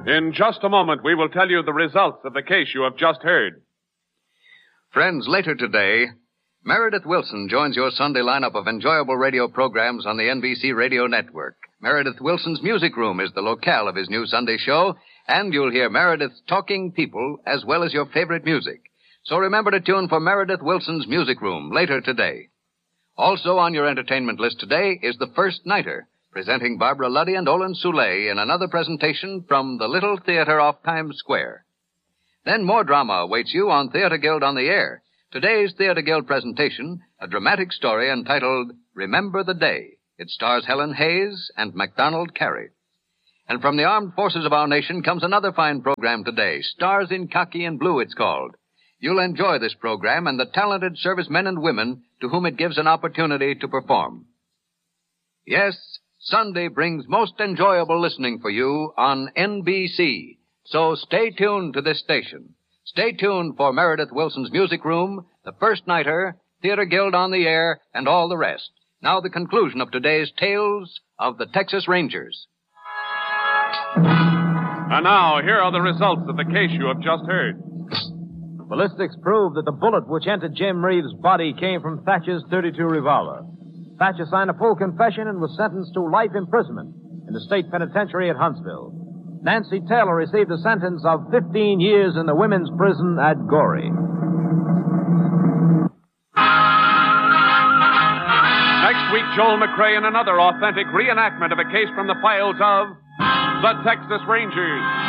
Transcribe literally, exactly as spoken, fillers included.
In just a moment, we will tell you the results of the case you have just heard. Friends, later today, Meredith Wilson joins your Sunday lineup of enjoyable radio programs on the N B C Radio Network. Meredith Wilson's Music Room is the locale of his new Sunday show, and you'll hear Meredith's talking people as well as your favorite music. So remember to tune for Meredith Wilson's Music Room later today. Also on your entertainment list today is The First Nighter, presenting Barbara Luddy and Olin Soule in another presentation from the Little Theater off Times Square. Then more drama awaits you on Theater Guild on the Air. Today's Theater Guild presentation, a dramatic story entitled Remember the Day. It stars Helen Hayes and MacDonald Carey. And from the armed forces of our nation comes another fine program today, Stars in Khaki and Blue, it's called. You'll enjoy this program and the talented servicemen and women to whom it gives an opportunity to perform. Yes, Sunday brings most enjoyable listening for you on N B C. So stay tuned to this station. Stay tuned for Meredith Wilson's Music Room, The First Nighter, Theater Guild on the Air, and all the rest. Now the conclusion of today's Tales of the Texas Rangers. And now, here are the results of the case you have just heard. Ballistics proved that the bullet which entered Jim Reeves' body came from Thatcher's thirty-two revolver. Thatcher signed a full confession and was sentenced to life imprisonment in the state penitentiary at Huntsville. Nancy Taylor received a sentence of fifteen years in the women's prison at Goree. Next week, Joel McCrea in another authentic reenactment of a case from the files of the Texas Rangers.